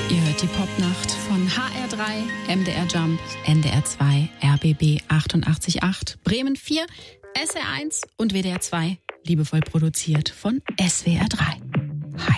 Ihr hört die Popnacht von HR3, MDR Jump, NDR 2, RBB 88.8, Bremen 4, SR1 und WDR 2, liebevoll produziert von SWR 3.